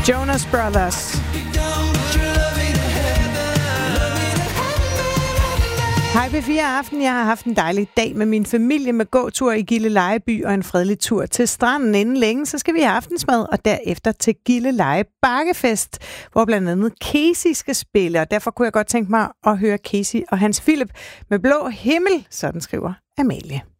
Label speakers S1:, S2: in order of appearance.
S1: Jonas Brothers. Hej P4 Aften. Jeg har haft en dejlig dag med min familie med gåtur i Gilleleje by og en fredelig tur til stranden. Inden længe, så skal vi have aftensmad og derefter til Gilleleje Bakkefest, hvor blandt andet Casey skal spille. Og derfor kunne jeg godt tænke mig at høre Casey og Hans Philip med Blå Himmel, sådan skriver Amalie.